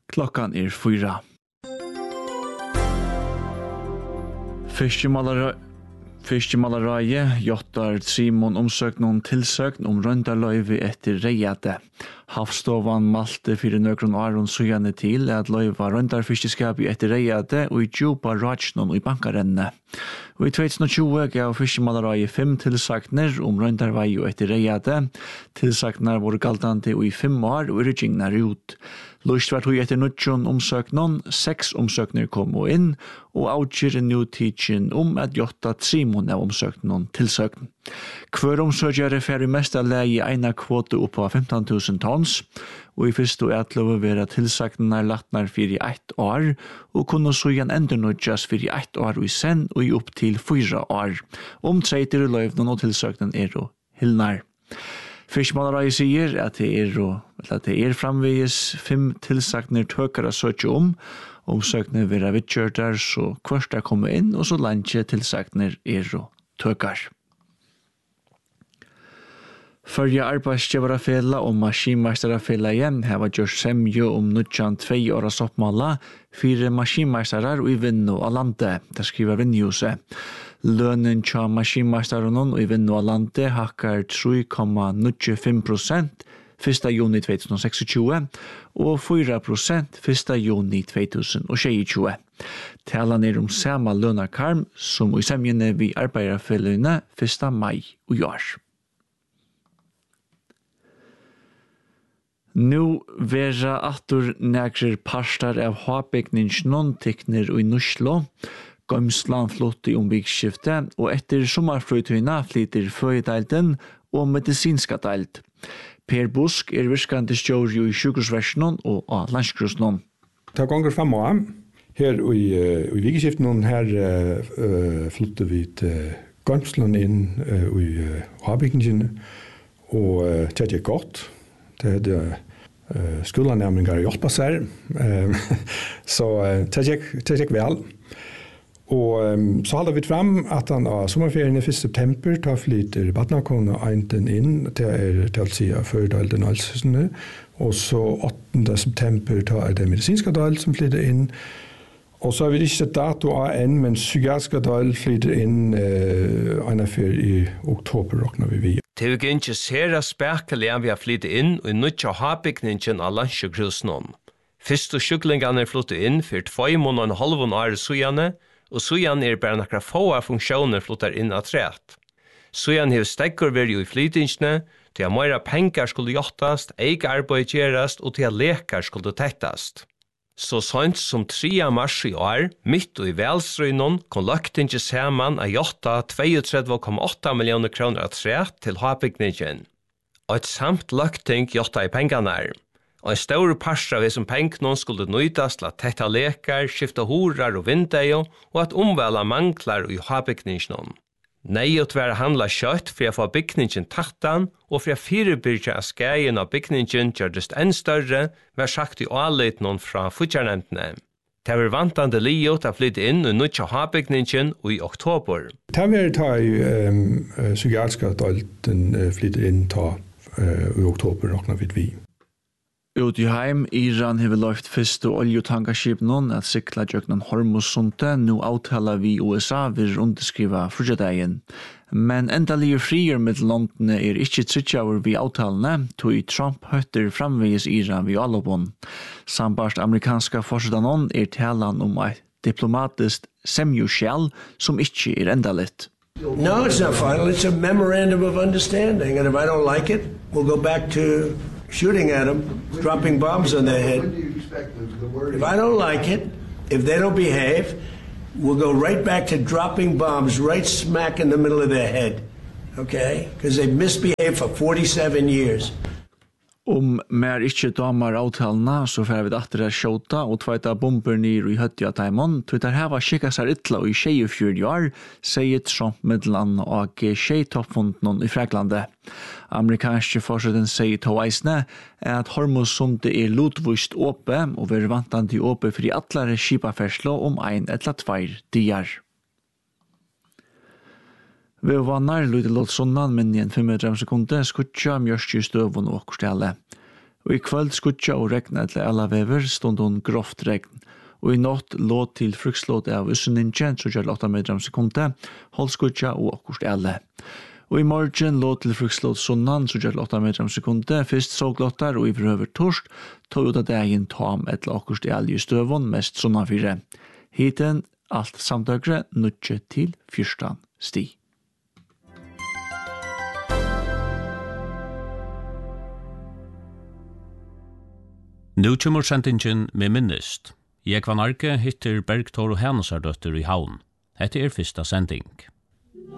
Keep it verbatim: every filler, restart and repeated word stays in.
Klockan är fyra. Fiskemalara Fiskemalaræje jottar Simon omsøkn om tilsøkn om røndarløyvi etter reiate. Havstovan malte fyrir nøkron aron sujane til at løyva røndarfiskeskap etter reiate og i djupa ratsnon og i bankarenne. Og i tjugo tjue gav Fiskemalaræje fem tilsøkner om røndarvei og etter reiate. Tilsøknar var galtante og i fem år og ryggingnar ut. Lust var hui etter nutjon omsøknon, seks omsøkner kom og inn, og avgjør nu tidsin om at jotta trimon av omsøknon tilsøkn. Hver omsøkjare fer i mesta leie eina kvote oppa femten tusen tons, og i fyrst og etlov vera tilsøknar latnar fyrir eitt år, og kunne så igjen endernudjas fyrir eitt år og i sen og i opp til fyra år. Om treitir i løyvnon og tilsøknen er og hilnar. Fiskemalaræje sier at det er, at det er framvegis fem tilsakner tøkere søkje om, omsøkner vil ha vidtjørter, så kvart er kommet inn, og så landje tilsakner er og tøker. Førje arbeidsgiverafela og maskinmeisterafela igjen har gjort semje om nutjan tvei åras oppmala, fire maskinmeisterar og i vinno av landet, det skriver Vinnhuset. Lønnen tja maskinmeisteren og i vinno av landet hakkar tre komma nittifem prosent første juni tjugo tjueseks og fire prosent første juni tjugo tjuesju. Talan er om samme lønarkarm som i semjene vi arbeiderfellene første mai og år. Nu vera atur negrir parstar av havbygningsnon tikner og i Nuslo. Gømslan flotti om vikskifte, og etter sommarfrøytøyna flyter føyedeilden og medisinska deild. Per Busk er virkande stjåri i sjukehusversjonen og av landskrusnon. Ta gonger fem år. Her i, uh, i vikskiften her uh, flytter vi til Gømslan inn uh, i uh, havbygningen, og uh, det er godt. Det er det uh, skolenærmengar hjelpa seg, uh, så uh, det er vel. Og um, så holder vi fram at han av sommerferien i første september tar flyter badnakone einten inn, det er til å si av førdalden alsene, og så åttende september tar det medisinske dal som flyter inn, og så har vi ikke dato av en, men psykiatriske dal flyter inn uh, einafer i oktober, råkner vi vi. Det er ikke sere spekelig vi har flyttet inn og nødja havbygningen av landsjøkrusnån. Første sjuklingene er flyttet inn for tvoi måneder og halvån år sujane, og sujan er bare nakra få funksjoner flyttar inn av træt. Sujan hev steggur veri i flytingsne, til at meira pengar skulle jottast, eik arbeid gjerast og til at lekar skulle tettast. Så sant som tredje mars i år, mitt og i velstrøynon, kom løktinge saman a jotta trettio komma åtta millioner kroner av træt til havbygningen. Og et samt løkting jotta i pengarna. Og en stor parstra av som penknon skulle nøytas til at tetta lekar, skifta horar og vindeio, og at omvæla manglar i havbygningen. Nei å tvære handla kjøtt for å få bygningen tattan, og for å fyrebyrja av skægen av bygningen gjørdest enn større, var sagt i avleitnon fra futjarnemtene. Det var vantande liot å flytte inn og nødja havbygningen i oktober. Det var ta i um, psykiatriska dalten uh, flytte inn ta uh, i oktober, råkna vid vi. Ut i heim, Iran hever løft fyrste oljetankerskipnen at sikla jøknen Hormuzsundet, nu avtala vi U S A vil underskriva frugjadeien. Men endalige frier med landene er ikke trittjaver vi avtalene, tog Trump høtter framvegis Iran vi allopon. Sambarst amerikanska forsdanon er talan om et diplomatisk semjuskjell som ikke er endalit. No, it's not final. It's a memorandum of understanding. And if I don't like it, we'll go back to shooting at them, dropping bombs on their head. If I don't like it, if they don't behave, we'll go right back to dropping bombs right smack in the middle of their head. Okay? Because they've misbehaved for forty-seven years. Om mer ikkje damar avtalene, så får vi datter av skjota og tveita bomber nir i høtti av taimon. Twitter heva skikka seg ytla i tjuefjord år, sier Trump middeland og tjei toppfunden i Fraglande. Amerikanske forsøden sier to eisne at Hormuzsundet er lotvust åpe og ver vantandi åpe fri atlare skipaferslo om ein etla tveir diar. Vi vannar lydde låt sonnan, men i en fem sekunder skutja mjørst i støvun og okkurstelle. Og i kvöld skutja og regna til alla vever stund hon grovt regn. Og i natt låt til frukslåt av Usseningen, så gjør åtta meter om sekundet, holdskutja og akkurst alle. Og i morgen låt til frukslåt sunnan, så gjør åtta meter om sekundet, fyrst såglåttar og i forhøver torsk, tog ut av dagen tam et akkurst i alle støvån, mest sunnan fire. Hiten alt samtøkre, nutje til fyrstan sti. Nu kommer sendingen med minnest. Jeg van Arke hittir Bergtor og Hanusardøtter i havn. Hette er fyrsta sending.